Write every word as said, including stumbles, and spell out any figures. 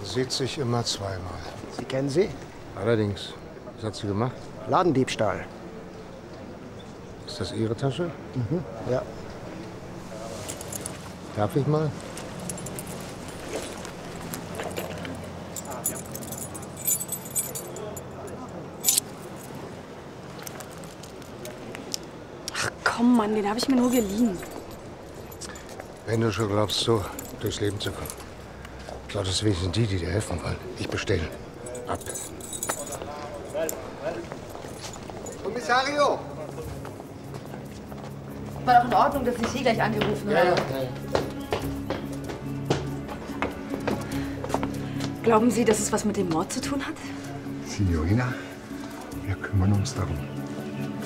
Sieht sich immer zweimal. Sie kennen sie? Allerdings. Was hat sie gemacht? Ladendiebstahl. Ist das Ihre Tasche? Mhm, ja. Darf ich mal? Ach komm, Mann, den habe ich mir nur geliehen. Wenn du schon glaubst, so durchs Leben zu kommen, solltest du wenigstens die, die dir helfen wollen. Ich bestelle. Ab. Kommissario! War doch in Ordnung, dass ich Sie gleich angerufen Ja, habe. ja, ja. Glauben Sie, dass es was mit dem Mord zu tun hat? Signorina, wir kümmern uns darum.